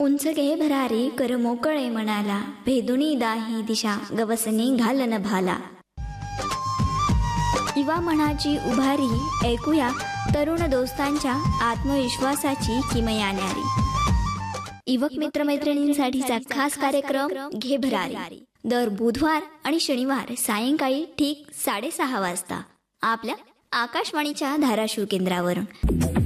उंच घे भरारी कर मोकळे मनाला, भेदुनी दाही दिशा गवसनी घालन भाला. युवा मनाची उभारी ऐकूया तरुण दोस्तांच्या आत्मविश्वासाची किमया न्यारी. युवक मित्रमैत्रिणींसाठीचा खास कार्यक्रम घे भरारी दर बुधवार आणि शनिवार सायंकाळी ठीक 6:30 वाजता आपल्या आकाशवाणीच्या धाराशिव केंद्रावरून.